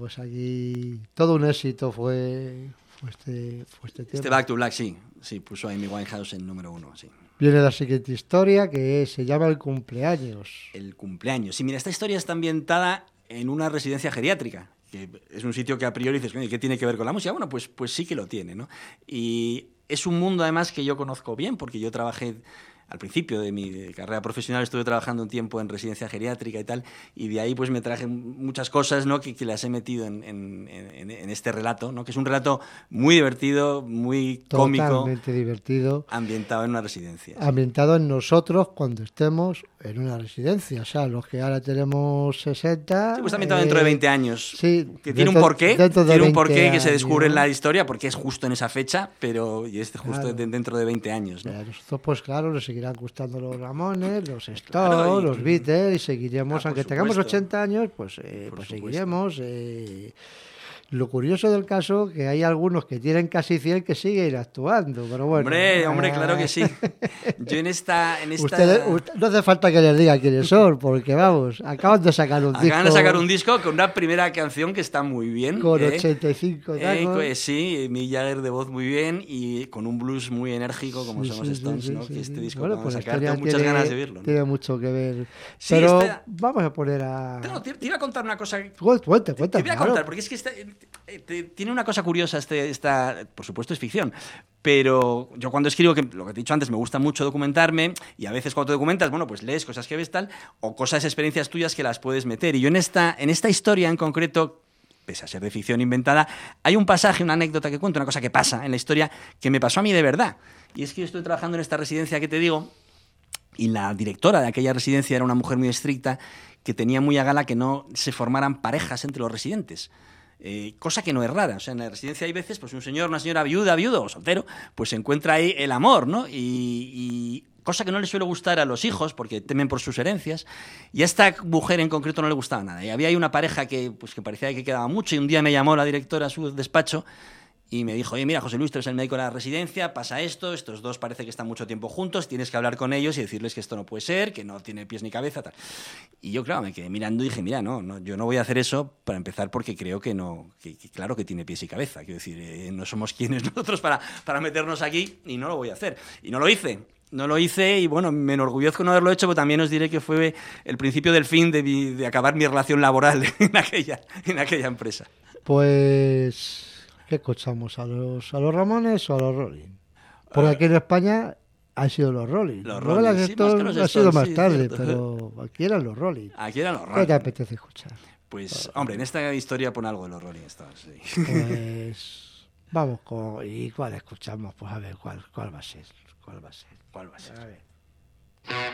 pues aquí todo un éxito fue este tema. Este Back to Black, sí, puso a Amy Winehouse en número 1, sí. Viene la siguiente historia, que se llama El cumpleaños. El cumpleaños. Sí, mira, esta historia está ambientada en una residencia geriátrica, que es un sitio que a priori dices, ¿qué tiene que ver con la música? Bueno, pues sí que lo tiene, ¿no? Y es un mundo, además, que yo conozco bien, porque yo trabajé... Al principio de mi carrera profesional estuve trabajando un tiempo en residencia geriátrica y tal, y de ahí pues me traje muchas cosas, ¿no? que las he metido en este relato, ¿no? Que es un relato muy divertido, muy cómico. Totalmente divertido. Ambientado en una residencia. Ambientado en nosotros cuando estemos en una residencia. O sea, los que ahora tenemos 60... Sí, pues está ambientado dentro de 20 años. Sí. Que tiene un porqué. Tiene un porqué que se descubre en la historia, porque es justo en esa fecha, pero y es justo dentro de 20 años, ¿no? Nosotros, pues claro, nos seguirán gustando los Ramones, los Stones, claro, los Beatles, y seguiremos, aunque tengamos 80 años, pues seguiremos. Lo curioso del caso que hay algunos que tienen casi 100 que siguen actuando, pero bueno. Hombre, claro que sí. Yo en esta... Ustedes, no hace falta que les diga quiénes son, porque vamos, acaban de sacar un disco con una primera canción que está muy bien. Con 85 tacos. Sí, Mick Jagger de voz muy bien y con un blues muy enérgico como son los Stones, ¿no? Que este disco bueno, vamos pues a sacar, tengo muchas ganas de verlo, ¿no? Tiene mucho que ver. Sí, pero vamos a poner a... No, te iba a contar una cosa... Cuenta, te iba a contar, porque es que tiene una cosa curiosa, esta, por supuesto es ficción, pero yo cuando escribo, que lo que te he dicho antes, me gusta mucho documentarme, y a veces cuando te documentas, bueno, pues lees cosas que ves tal, o cosas, experiencias tuyas que las puedes meter. Y yo en esta historia en concreto, pese a ser de ficción inventada, hay un pasaje, una anécdota que cuento, una cosa que pasa en la historia que me pasó a mí de verdad. Y es que yo estoy trabajando en esta residencia que te digo, y la directora de aquella residencia era una mujer muy estricta que tenía muy a gala que no se formaran parejas entre los residentes. Cosa que no es rara. O sea, en la residencia hay veces, pues un señor, una señora viudo o soltero, pues se encuentra ahí el amor, ¿no? Y cosa que no le suele gustar a los hijos porque temen por sus herencias, y a esta mujer en concreto no le gustaba nada. Y había ahí una pareja que parecía que quedaba mucho, y un día me llamó la directora a su despacho y me dijo, oye, mira, José Luis, tú eres el médico de la residencia, pasa esto, estos dos parece que están mucho tiempo juntos, tienes que hablar con ellos y decirles que esto no puede ser, que no tiene pies ni cabeza, tal. Y yo, claro, me quedé mirando y dije, mira, no, yo no voy a hacer eso, para empezar, porque creo que no, que claro que tiene pies y cabeza, quiero decir, no somos quienes nosotros para meternos aquí, y no lo voy a hacer. Y no lo hice y bueno, me enorgullezco no haberlo hecho, pero también os diré que fue el principio del fin de acabar mi relación laboral en aquella empresa. Pues... ¿Qué escuchamos? ¿A los Ramones o a los Rolling? Porque aquí en España han sido los Rolling. Los Rolling, sí, ha sido más tarde, pero aquí eran los Rolling. ¿Qué te apetece escuchar? Pues, hombre, en esta historia pon algo de los Rolling Stones. Sí. Pues vamos con... ¿Y cuál escuchamos? Pues a ver, ¿cuál va a ser? ¿Cuál va a ser? A ver.